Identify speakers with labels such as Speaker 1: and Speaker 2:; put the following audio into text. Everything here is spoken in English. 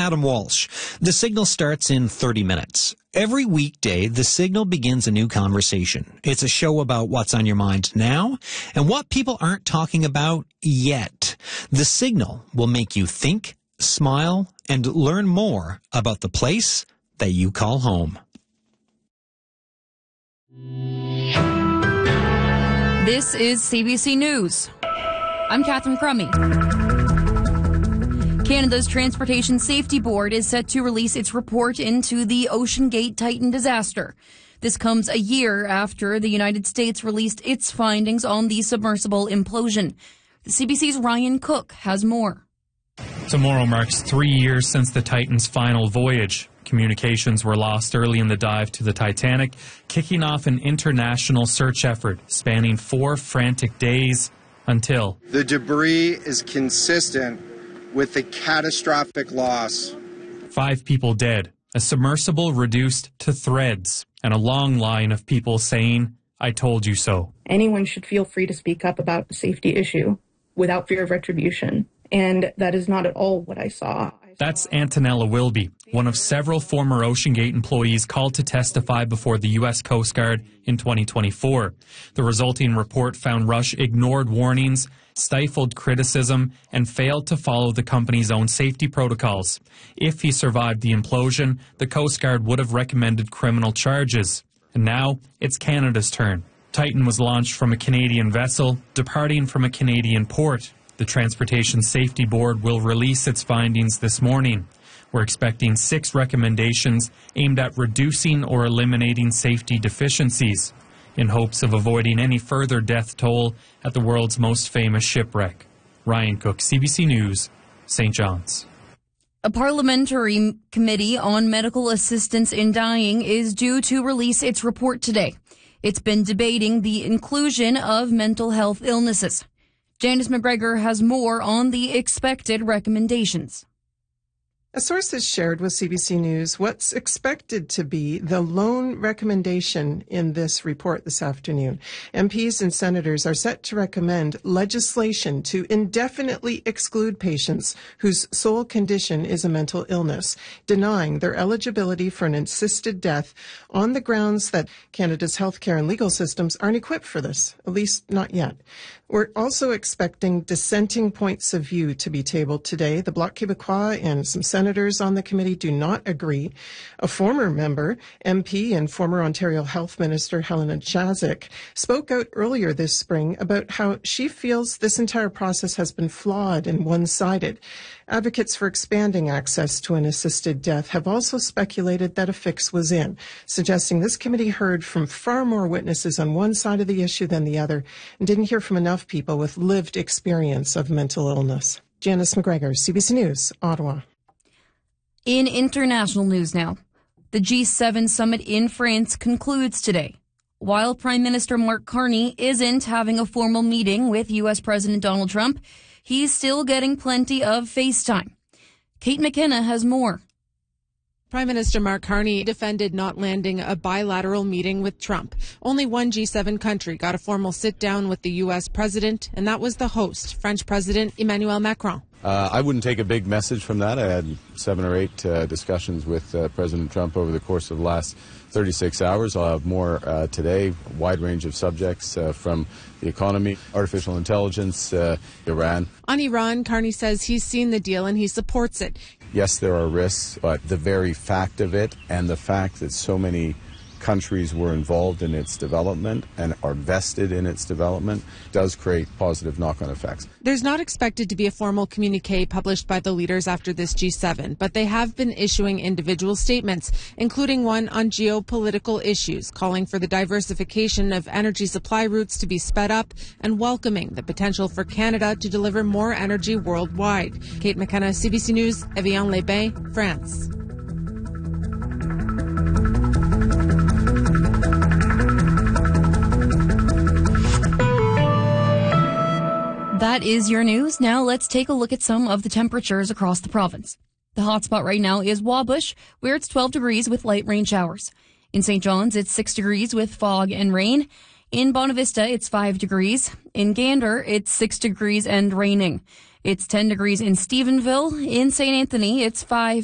Speaker 1: Adam Walsh. The Signal starts in 30 minutes. Every weekday, The Signal begins a new conversation. It's a show about what's on your mind now and what people aren't talking about yet. The Signal will make you think, smile, and learn more about the place that you call home.
Speaker 2: This is CBC News. I'm Catherine Crummy. Canada's Transportation Safety Board is set to release its report into the OceanGate Titan disaster. This comes a year after the United States released its findings on the submersible implosion. The CBC's Ryan Cook has more.
Speaker 3: Tomorrow marks 3 years since the Titan's final voyage. Communications were lost early in the dive to the Titanic, kicking off an international search effort spanning 4 frantic days until
Speaker 4: the debris is consistent with the catastrophic loss.
Speaker 3: 5 people dead, a submersible reduced to threads, and a long line of people saying, "I told you so."
Speaker 5: Anyone should feel free to speak up about a safety issue without fear of retribution. And that is not at all what I saw.
Speaker 3: That's Antonella Wilby, one of several former OceanGate employees called to testify before the U.S. Coast Guard in 2024. The resulting report found Rush ignored warnings, stifled criticism, and failed to follow the company's own safety protocols. If he survived the implosion, the Coast Guard would have recommended criminal charges. And now, it's Canada's turn. Titan was launched from a Canadian vessel, departing from a Canadian port. The Transportation Safety Board will release its findings this morning. We're expecting 6 recommendations aimed at reducing or eliminating safety deficiencies in hopes of avoiding any further death toll at the world's most famous shipwreck. Ryan Cook, CBC News, St. John's.
Speaker 2: A parliamentary committee on medical assistance in dying is due to release its report today. It's been debating the inclusion of mental health illnesses. Janice McGregor has more on the expected recommendations.
Speaker 6: A source has shared with CBC News what's expected to be the lone recommendation in this report this afternoon. MPs and senators are set to recommend legislation to indefinitely exclude patients whose sole condition is a mental illness, denying their eligibility for an assisted death on the grounds that Canada's healthcare and legal systems aren't equipped for this, at least not yet. We're also expecting dissenting points of view to be tabled today. The Bloc Québécois and some senators on the committee do not agree. A former member, MP and former Ontario Health Minister Helena Jazik, spoke out earlier this spring about how she feels this entire process has been flawed and one-sided. Advocates for expanding access to an assisted death have also speculated that a fix was in, suggesting this committee heard from far more witnesses on one side of the issue than the other and didn't hear from enough people with lived experience of mental illness. Janice McGregor, CBC News, Ottawa.
Speaker 2: In international news now, the G7 summit in France concludes today. While Prime Minister Mark Carney isn't having a formal meeting with U.S. President Donald Trump, he's still getting plenty of FaceTime. Kate McKenna has more.
Speaker 7: Prime Minister Mark Carney defended not landing a bilateral meeting with Trump. Only one G7 country got a formal sit-down with the U.S. president, and that was the host, French President Emmanuel Macron.
Speaker 8: I wouldn't take a big message from that. I had 7 or 8 discussions with President Trump over the course of the last 36 hours. I'll have more today, a wide range of subjects from the economy, artificial intelligence, Iran.
Speaker 7: On Iran, Carney says he's seen the deal and he supports it.
Speaker 8: Yes, there are risks, but the very fact of it and the fact that so many countries were involved in its development and are vested in its development does create positive knock-on effects.
Speaker 7: There's not expected to be a formal communique published by the leaders after this G7, but they have been issuing individual statements, including one on geopolitical issues, calling for the diversification of energy supply routes to be sped up and welcoming the potential for Canada to deliver more energy worldwide. Kate McKenna, CBC News, Evian-les-Bains, France.
Speaker 2: That is your news. Now let's take a look at some of the temperatures across the province. The hotspot right now is Wabush, where it's 12 degrees with light rain showers. In St. John's, it's 6 degrees with fog and rain. In Bonavista, it's 5 degrees. In Gander, it's 6 degrees and raining. It's 10 degrees in Stephenville. In St. Anthony, it's 5